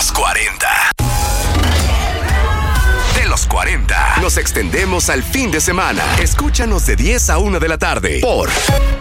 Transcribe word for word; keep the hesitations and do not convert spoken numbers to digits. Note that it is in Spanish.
los cuarenta. De los cuarenta nos extendemos al fin de semana. Escúchanos de diez a una de la tarde por